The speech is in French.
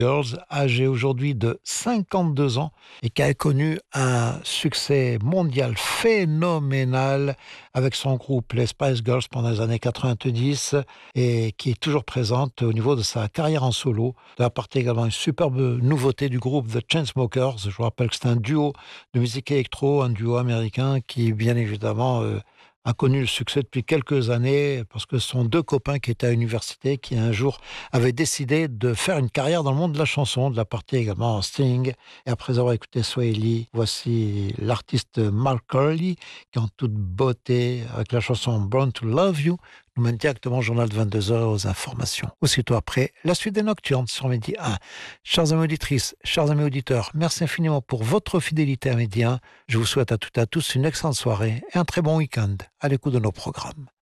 Girls, âgée aujourd'hui de 52 ans et qui a connu un succès mondial phénoménal avec son groupe les Spice Girls pendant les années 90 et qui est toujours présente au niveau de sa carrière en solo. Elle a apporté également une superbe nouveauté du groupe The Chainsmokers. Je vous rappelle que c'est un duo de musique électro, un duo américain qui bien évidemment a connu le succès depuis quelques années parce que ce sont deux copains qui étaient à l'université qui un jour avaient décidé de faire une carrière dans le monde de la chanson, de la partie également en Sting. Et après avoir écouté Sway Lee, voici l'artiste Mark Curley qui en toute beauté avec la chanson Born to Love You nous mène directement au journal de 22 heures aux informations. Aussitôt après, la suite des Nocturnes sur Midi 1. Chers amis auditrices, chers amis auditeurs, merci infiniment pour votre fidélité à Midi 1. Je vous souhaite à toutes et à tous une excellente soirée et un très bon week-end à l'écoute de nos programmes.